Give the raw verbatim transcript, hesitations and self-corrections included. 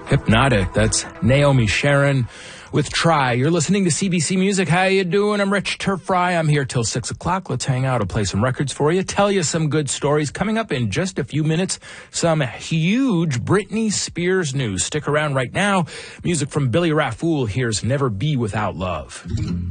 Hypnotic. That's Naomi Sharon with Try. You're listening to C B C Music. How you doing? I'm Rich Turfry. I'm here till six o'clock. Let's hang out. I'll play some records for you, tell you some good stories. Coming up in just a few minutes, some huge Britney Spears news. Stick around right now. Music from Billy Rafool. Here's Never Be Without Love.